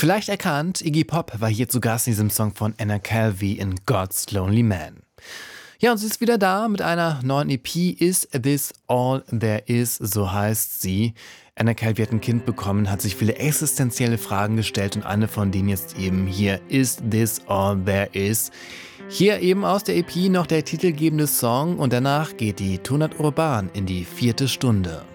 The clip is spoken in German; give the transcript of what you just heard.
Vielleicht erkannt, Iggy Pop war hier zu Gast in diesem Song von Anna Calvi in God's Lonely Man. Ja, und sie ist wieder da mit einer neuen EP, Is This All There Is, so heißt sie. Anna Calvi hat ein Kind bekommen, hat sich viele existenzielle Fragen gestellt und eine von denen jetzt eben hier, Is This All There Is. Hier eben aus der EP noch der titelgebende Song und danach geht die Tonart Urban in die 4. Stunde.